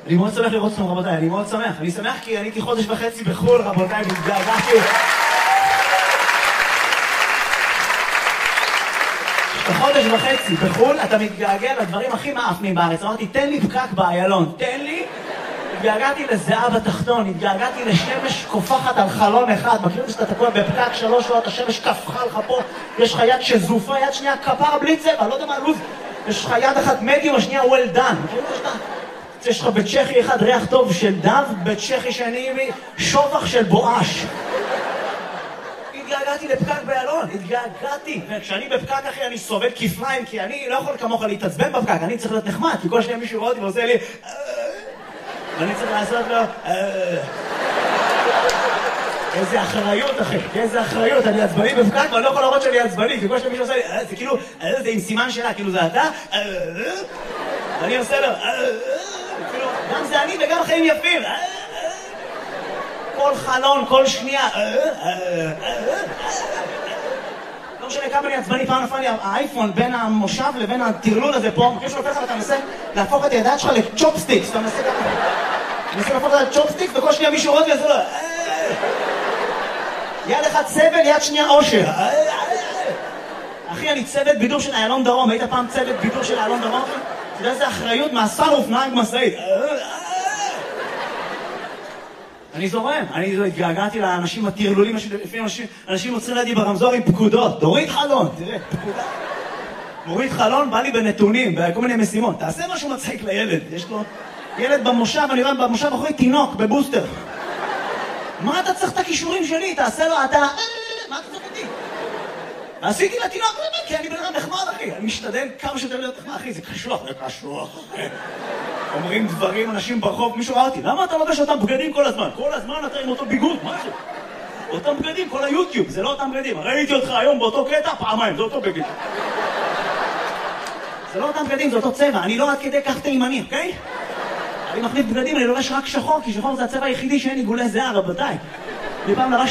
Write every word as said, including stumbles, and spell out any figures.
אני מאוד שמח לראות אתכם, רבותיי, אני מאוד שמח. אני שמח כי אני הייתי חודש וחצי בחול, רבותיי, והתגעגעתי. בחודש וחצי בחול אתה מתגעגע לדברים הכי מאפנים בארץ. אמרתי, תן לי פקק באיילון, תן לי. התגעגעתי לזהב התחתון, התגעגעתי לשמש קופחת על חלון אחד. מכירים שאתה תקוע בפקק שלוש שעות, השמש קפחה לך פה, יש לך יד שזופה, יד שנייה כפר בלי צבע, לא יודע מה לוז. יש לך יד אחת מדיום, השנייה well done. מכירים שאתה... יש לך בצ'כי אחד ריח טוב של דב, בצ'כי שאני שובח של בואש. התגעגעתי לפקק באלון, התגעגעתי. וכשאני בפקק אחי אני סובל כפליים, כי אני לא יכול כמוך להתעצבן בפקק, אני צריך להיות נחמד, כי כל שניה מישהו רואה אותי ועושה לי ואני צריך לעשות לו איזה אחריות אחי, איזה אחריות, אני עצבני בפקק ואני לא יכול להראות שאני עצבני, כי כל שניה מישהו עושה לי, זה כאילו, זה עם סימן שלה, כאילו זה אתה ואני עושה לו גם זה אני וגם חיים יפים. כל חלון, כל שנייה. לא משנה כמה אני עצבני, פעם נפל לי האייפון בין המושב לבין הטרלול הזה פה. מכיר שלא ככה ואתה מנסה להפוך את הידיים שלך לצ'ופסטיקס. אתה מנסה ככה. מנסה להפוך את הצ'ופסטיקס וכל שנייה מישהו רואה וזה לא. יד אחד סבל, יד שנייה אושר. אחי, אני צוות בידור של איילון דרום. היית פעם צוות בידור של איילון דרום? אתה יודע איזה אחריות? מאסר אופניים משאית. אני זורם, אני התגעגעתי לאנשים הטרלולים, לפעמים אנשים עוצרים לידי ברמזור עם פקודות. תוריד חלון, תראה, פקודה. תוריד חלון, בא לי בנתונים, בכל מיני משימות. תעשה משהו מצחיק לילד. יש לו ילד במושב, אני רואה במושב אחרי תינוק, בבוסטר. מה אתה צריך את הכישורים שלי? תעשה לו, אתה... מה אתה צריך אותי? ועשיתי לתינוק, כי אני בן אדם נחמד, אחי. אני משתדל כמה שיותר להיות נחמד, אחי. זה קשוח, זה קשוח, אחי. אומרים דברים, אנשים ברחוב, מישהו ראה אותי. למה אתה לובש אותם בגדים כל הזמן? כל הזמן אתה עם אותו ביגוד, מה זה? אותם בגדים, כל היוטיוב, זה לא אותם בגדים. ראיתי אותך היום באותו קטע, פעמיים, זה אותו בגד. זה לא אותם בגדים, זה אותו צבע. אני לא עד כדי כך תימני, אוקיי? אני מחליף בגדים, אני לובש רק שחור, כי שחור זה הצבע היחידי שאין עיגולי זהה, רבותיי. אני פעם לבש